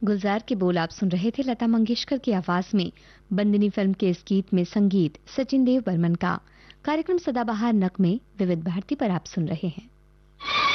गुलजार के बोल आप सुन रहे थे लता मंगेशकर की आवाज में। बंदिनी फिल्म के इस गीत में संगीत सचिन देव बर्मन का। कार्यक्रम सदाबहार नगमे विविध भारती पर आप सुन रहे हैं।